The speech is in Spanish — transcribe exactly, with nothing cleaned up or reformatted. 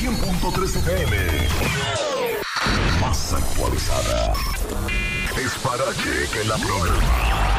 cien punto tres F M. Más actualizada. Es para que, que la programa.